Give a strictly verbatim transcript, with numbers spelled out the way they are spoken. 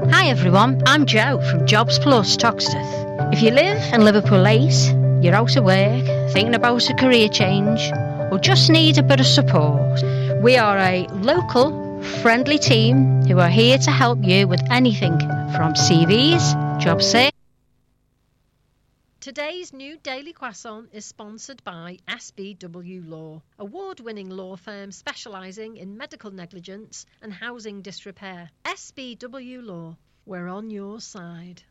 Hi everyone, I'm Jo from Jobs Plus Toxteth. If you live in Liverpool eight, you're out of work, thinking about a career change, or just need a bit of support, we are a local, friendly team who are here to help you with anything from C Vs, job search. Today's new Daily Croissant is sponsored by S B W Law, award-winning law firm specialising in medical negligence and housing disrepair. S B W Law, we're on your side.